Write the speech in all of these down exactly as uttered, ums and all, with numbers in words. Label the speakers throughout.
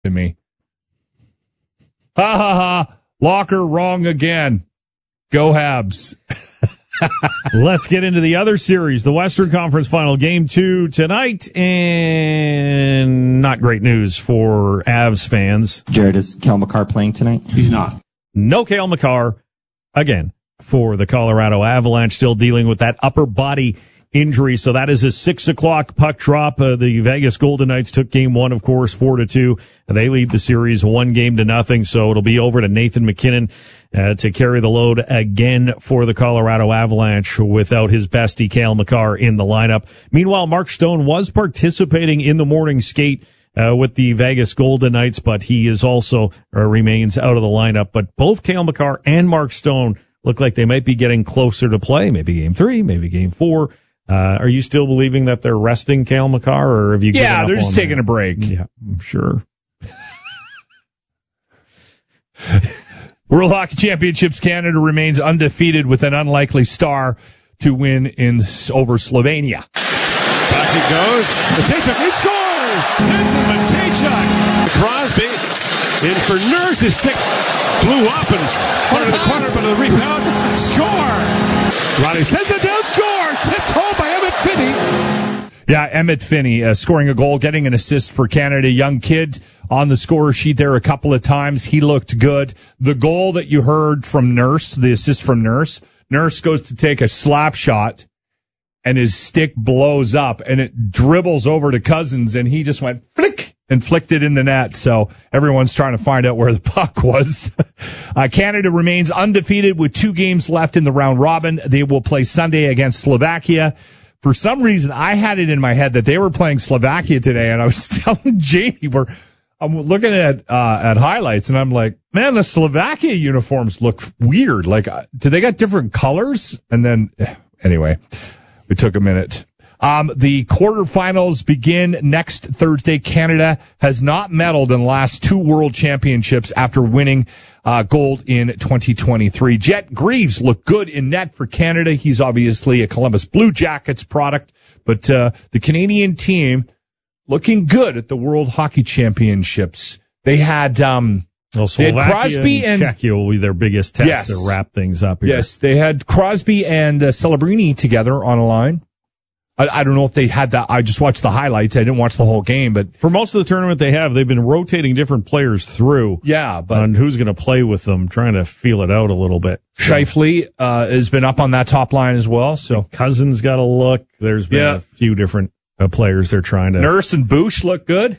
Speaker 1: to me. Ha ha ha. Locker wrong again. Go Habs.
Speaker 2: Let's get into the other series, the Western Conference Final, Game two tonight, and not great news for Avs fans.
Speaker 3: Jared, is Cale Makar playing tonight?
Speaker 4: He's not.
Speaker 2: No Cale Makar, again, for the Colorado Avalanche, still dealing with that upper body injury. So that is a six o'clock puck drop. Uh, the Vegas Golden Knights took game one, of course, four to two. They lead the series one game to nothing. So it'll be over to Nathan MacKinnon uh, to carry the load again for the Colorado Avalanche without his bestie Cale Makar in the lineup. Meanwhile, Mark Stone was participating in the morning skate uh, with the Vegas Golden Knights, but he is also uh, remains out of the lineup. But both Cale Makar and Mark Stone look like they might be getting closer to play. Maybe game three, maybe game four. Uh, are you still believing that they're resting Cale Makar, or have you given
Speaker 1: Yeah,
Speaker 2: up
Speaker 1: they're just
Speaker 2: on
Speaker 1: taking
Speaker 2: that?
Speaker 1: a break.
Speaker 2: Yeah, I'm sure.
Speaker 1: World Hockey Championships Canada remains undefeated with an unlikely star to win in over Slovenia.
Speaker 4: Back it goes. Matejchuk, he scores! Jensen Matejchuk. Crosby in for Nurse. His stick blew up and went to the corner, but the rebound. Score! Ronnie sends it down, score! Tipped home by Emmett Finney.
Speaker 1: Yeah, Emmett Finney uh, scoring a goal, getting an assist for Canada. Young kid on the scorer sheet there a couple of times. He looked good. The goal that you heard from Nurse, the assist from Nurse, Nurse goes to take a slap shot, and his stick blows up, and it dribbles over to Cousins, and he just went flick and flicked it in the net. So everyone's trying to find out where the puck was. uh, Canada remains undefeated with two games left in the round robin. They will play Sunday against Slovakia. For some reason, I had it in my head that they were playing Slovakia today, and I was telling Jamie, we're, I'm looking at uh, at highlights, and I'm like, man, the Slovakia uniforms look weird. Like, uh, do they got different colors? And then, anyway, it took a minute. Um, the quarterfinals begin next Thursday. Canada has not medaled in the last two World Championships after winning uh, gold in twenty twenty-three. Jet Greaves looked good in net for Canada. He's obviously a Columbus Blue Jackets product, but uh, the Canadian team looking good at the World Hockey Championships. They had um,
Speaker 2: well,
Speaker 1: they had Crosby and,
Speaker 2: and Czechia will be their biggest test
Speaker 1: yes,
Speaker 2: to wrap things up here.
Speaker 1: Yes, they had Crosby and uh, Celebrini together on a line. I, I don't know if they had that. I just watched the highlights. I didn't watch the whole game, but
Speaker 2: for most of the tournament they have, they've been rotating different players through.
Speaker 1: Yeah, but
Speaker 2: on who's going to play with them, trying to feel it out a little bit. So.
Speaker 1: Scheifele uh, has been up on that top line as well. So
Speaker 2: Cousins got a look. There's been yeah. a few different uh, players they're trying to.
Speaker 1: Nurse and Bush look good.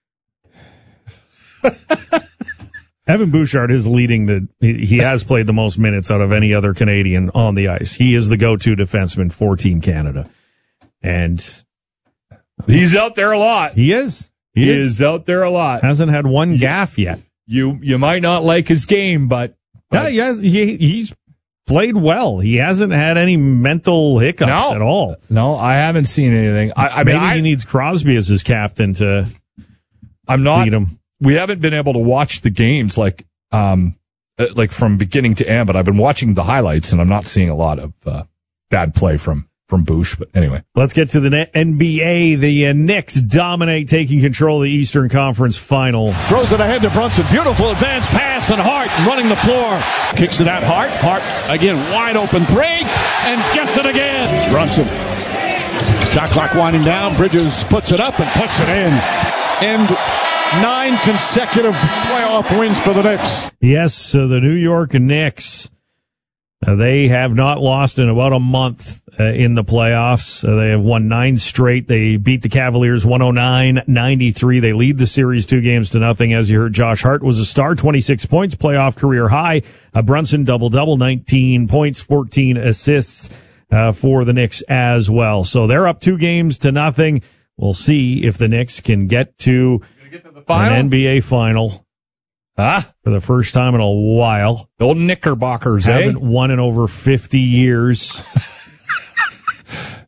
Speaker 2: Evan Bouchard is leading the. He has played the most minutes out of any other Canadian on the ice. He is the go-to defenseman for Team Canada. And
Speaker 1: he's out there a lot.
Speaker 2: He is.
Speaker 1: He, he is. is out there a lot.
Speaker 2: Hasn't had one gaff yet.
Speaker 1: You you might not like his game, but, but
Speaker 2: yeah, he has, he he's played well. He hasn't had any mental hiccups
Speaker 1: no,
Speaker 2: at all.
Speaker 1: No, I haven't seen anything. I, I
Speaker 2: Maybe
Speaker 1: mean, I,
Speaker 2: he needs Crosby as his captain to.
Speaker 1: I'm not.
Speaker 2: Lead him.
Speaker 1: We haven't been able to watch the games like um like from beginning to end, but I've been watching the highlights and I'm not seeing a lot of uh, bad play from. From Bush, but anyway.
Speaker 2: Let's get to the N B A. The uh, Knicks dominate, taking control of the Eastern Conference Final.
Speaker 5: Throws it ahead to Brunson. Beautiful advance pass, and Hart running the floor. Kicks it out. Hart. Hart again, wide open three, and gets it again. Brunson. Shot clock winding down. Bridges puts it up and puts it in. And nine consecutive playoff wins for the Knicks.
Speaker 2: Yes, so the New York Knicks. Uh, they have not lost in about a month uh, in the playoffs. Uh, they have won nine straight. They beat the Cavaliers one oh nine ninety-three. They lead the series two games to nothing. As you heard, Josh Hart was a star, twenty-six points, playoff career high. Uh, Brunson double-double, nineteen points, fourteen assists uh, for the Knicks as well. So they're up two games to nothing. We'll see if the Knicks can get to,
Speaker 1: get to the final?
Speaker 2: an N B A final.
Speaker 1: Huh?
Speaker 2: For the first time in a while.
Speaker 1: The old Knickerbockers,
Speaker 2: Haven't
Speaker 1: eh?
Speaker 2: won in over fifty years.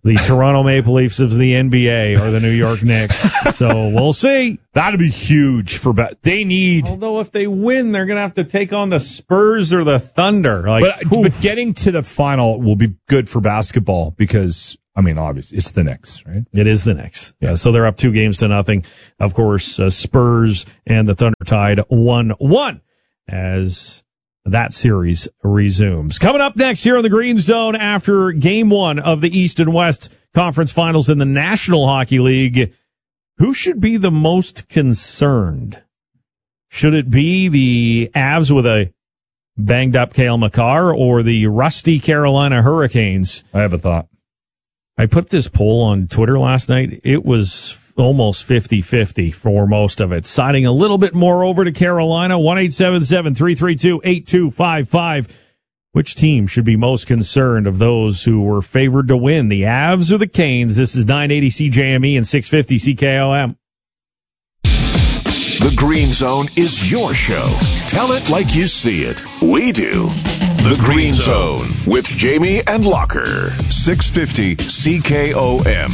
Speaker 2: The Toronto Maple Leafs of the N B A or the New York Knicks. So we'll see.
Speaker 1: That'd be huge for ba- They need.
Speaker 2: Although if they win, they're going to have to take on the Spurs or the Thunder. Like,
Speaker 1: but, but getting to the final will be good for basketball because, I mean, obviously, it's the Knicks, right?
Speaker 2: It is the Knicks. Yeah, so they're up two games to nothing. Of course, uh, Spurs and the Thunder tied one one as that series resumes. Coming up next here on the Green Zone after game one of the East and West Conference Finals in the National Hockey League, who should be the most concerned? Should it be the Avs with a banged up Cale Makar or the rusty Carolina Hurricanes?
Speaker 1: I have a thought.
Speaker 2: I put this poll on Twitter last night. It was almost fifty-fifty for most of it, siding a little bit more over to Carolina. one eight seven seven, three three two, eight two five five. Which team should be most concerned of those who were favored to win, the Avs or the Canes? This is nine eighty C J M E and six fifty C K O M.
Speaker 6: The Green Zone is your show. Tell it like you see it. We do. The Green Zone with Jamie and Locker. six fifty C K O M.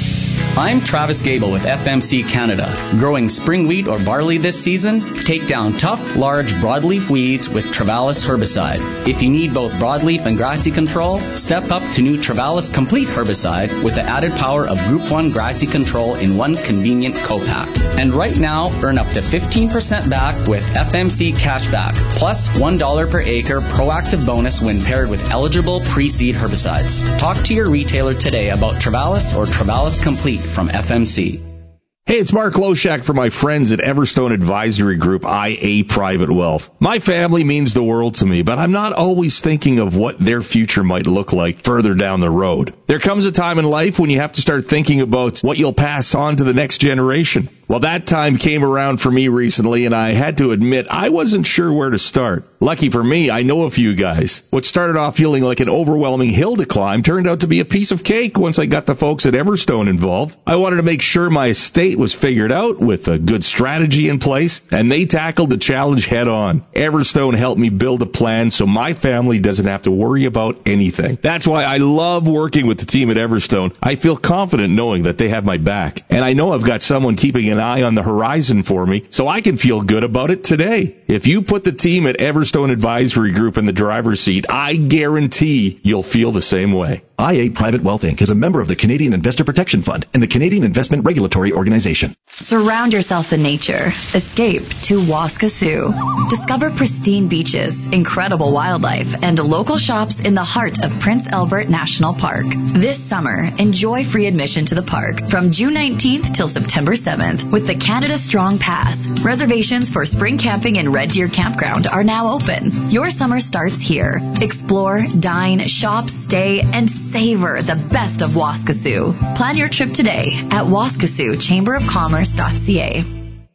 Speaker 7: I'm Travis Gable with F M C Canada. Growing spring wheat or barley this season? Take down tough, large broadleaf weeds with Travalis herbicide. If you need both broadleaf and grassy control, step up to new Travalis Complete herbicide with the added power of Group one grassy control in one convenient co-pack. And right now, earn up to fifteen percent back with F M C Cashback, plus one dollar per acre proactive bonus when paired with eligible pre-seed herbicides. Talk to your retailer today about Travalis or Travalis Complete from F M C.
Speaker 8: Hey, it's Mark Loshak for my friends at Everstone Advisory Group, I A Private Wealth. My family means the world to me, but I'm not always thinking of what their future might look like further down the road. There comes a time in life when you have to start thinking about what you'll pass on to the next generation. Well, that time came around for me recently, and I had to admit I wasn't sure where to start. Lucky for me, I know a few guys. What started off feeling like an overwhelming hill to climb turned out to be a piece of cake once I got the folks at Everstone involved. I wanted to make sure my estate was figured out with a good strategy in place, and they tackled the challenge head on. Everstone helped me build a plan so my family doesn't have to worry about anything. That's why I love working with the team at Everstone. I feel confident knowing that they have my back, and I know I've got someone keeping an eye on the horizon for me, so I can feel good about it today. If you put the team at Everstone Advisory Group in the driver's seat, I guarantee you'll feel the same way.
Speaker 9: I A Private Wealth Incorporated is a member of the Canadian Investor Protection Fund and the Canadian Investment Regulatory Organization.
Speaker 10: Surround yourself in nature. Escape to Waskesiu. Discover pristine beaches, incredible wildlife, and local shops in the heart of Prince Albert National Park. This summer, enjoy free admission to the park from June nineteenth till September seventh with the Canada Strong Pass. Reservations for spring camping in Red Deer Campground are now open. Your summer starts here. Explore, dine, shop, stay, and savor the best of Waskesiu. Plan your trip today at waskesiu chamber of commerce dot c a.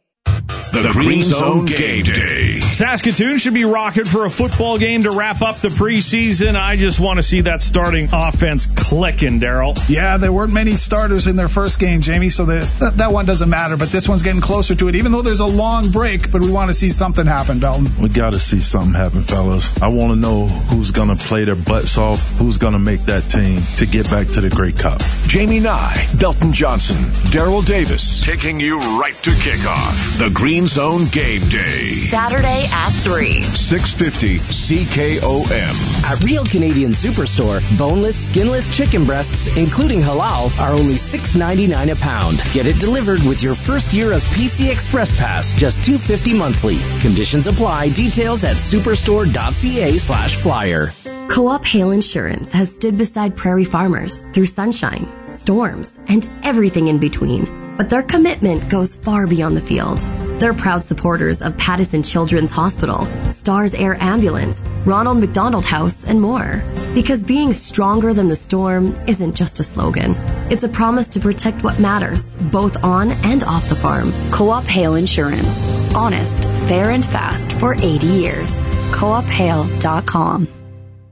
Speaker 6: The, the Green Zone Game Day.
Speaker 2: Saskatoon should be rocking for a football game to wrap up the preseason. I just want to see that starting offense clicking, Daryl.
Speaker 11: Yeah, there weren't many starters in their first game, Jamie, so the, that, that one doesn't matter. But this one's getting closer to it, even though there's a long break. But we want to see something happen, Belton.
Speaker 12: We got to see something happen, fellas. I want to know who's going to play their butts off, who's going to make that team to get back to the Grey Cup.
Speaker 6: Jamie Nye, Belton Johnson, Daryl Davis, taking you right to kickoff. The Green Zone Game Day.
Speaker 10: Saturday at three.
Speaker 6: six fifty C K O M.
Speaker 13: At Real Canadian Superstore, boneless, skinless chicken breasts, including halal, are only six ninety-nine a pound. Get it delivered with your first year of P C Express Pass, just two fifty monthly. Conditions apply. Details at superstore dot c a slash flyer.
Speaker 14: Co-op Hail Insurance has stood beside prairie farmers through sunshine, storms, and everything in between. But their commitment goes far beyond the field. They're proud supporters of Pattison Children's Hospital, Stars Air Ambulance, Ronald McDonald House, and more. Because being stronger than the storm isn't just a slogan. It's a promise to protect what matters, both on and off the farm. Co-op Hail Insurance. Honest, fair, and fast for eighty years. co op hail dot com.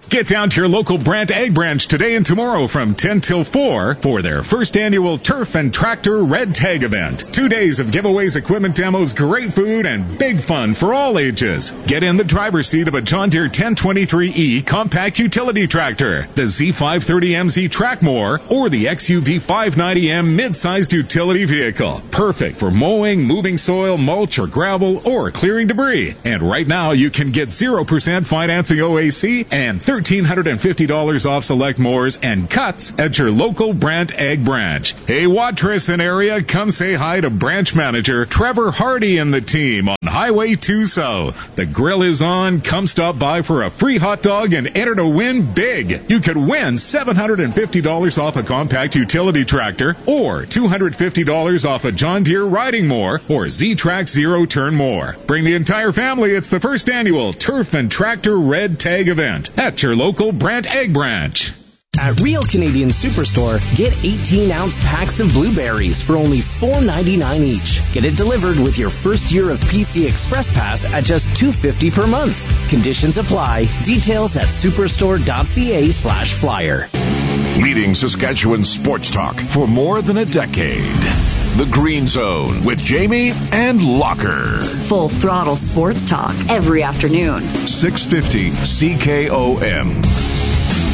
Speaker 15: Get down to your local Brandt Ag Branch today and tomorrow from ten till four for their first annual Turf and Tractor Red Tag event. Two days of giveaways, equipment demos, great food, and big fun for all ages. Get in the driver's seat of a John Deere ten twenty-three E compact utility tractor, the Z five thirty M Z Trackmore, or the X U V five ninety M mid-sized utility vehicle. Perfect for mowing, moving soil, mulch, or gravel, or clearing debris. And right now, you can get zero percent financing O A C and one thousand three hundred fifty dollars off select mowers and cuts at your local Brandt Ag Branch. Hey, Watrous area, come say hi to branch manager Trevor Hardy and the team on Highway two South. The grill is on. Come stop by for a free hot dog and enter to win big. You could win seven hundred fifty dollars off a compact utility tractor or two hundred fifty dollars off a John Deere riding mower or Z-Track zero-turn mower. Bring the entire family. It's the first annual Turf and Tractor Red Tag event at your local Brandt Ag Branch.
Speaker 13: At Real Canadian Superstore, get eighteen ounce packs of blueberries for only four ninety-nine each. Get it delivered with your first year of P C Express Pass at just two fifty per month. Conditions apply. Details at superstore.ca slash flyer.
Speaker 6: Leading Saskatchewan sports talk for more than a decade. The Green Zone with Jamie and Locker.
Speaker 10: Full throttle sports talk every afternoon.
Speaker 6: six fifty C K O M.